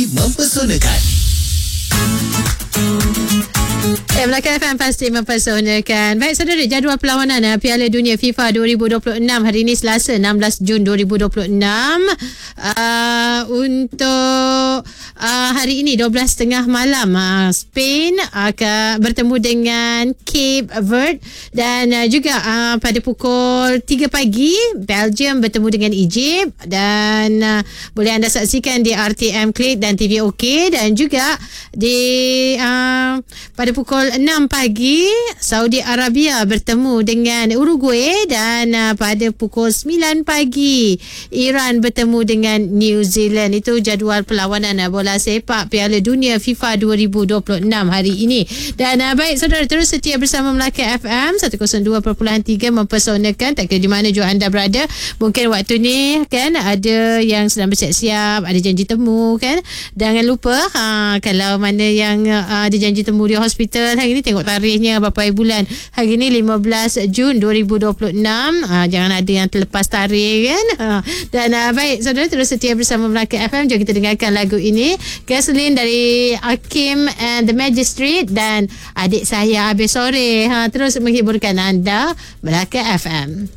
mempesonakan. Melaka FM pasti mempersonakan. Baik saudara, jadual perlawanan Piala Dunia FIFA 2026 hari ini Selasa 16 Jun 2026. Untuk hari ini 12.30 malam Spain akan bertemu dengan Cape Verde, dan juga pada pukul 3 pagi Belgium bertemu dengan Egypt, dan boleh anda saksikan di RTM Klik dan TV OK, dan juga di pada pukul 6 pagi Saudi Arabia bertemu dengan Uruguay, dan pada pukul 9 pagi Iran bertemu dengan New Zealand. Itu jadual perlawanan bola sepak Piala Dunia FIFA 2026 hari ini. Dan baik saudara, terus setia bersama Melaka FM 102.3 mempersonakan, tak kira di mana juga anda berada. Mungkin waktu ni kan ada yang sedang bersiap-siap, ada janji temu kan. Jangan lupa kalau mana yang ada janji temu di hospital hari ni, tengok tarikhnya berapa bulan. Hari ni 15 Jun 2026. Jangan ada yang terlepas tarikh kan. Dan baik saudara, terus setia bersama Melaka FM. Jom kita dengarkan lagu ini, Gasoline dari Hakim and the Magistrate dan Adik Saya Habis Sore. Terus menghiburkan anda, Melaka FM.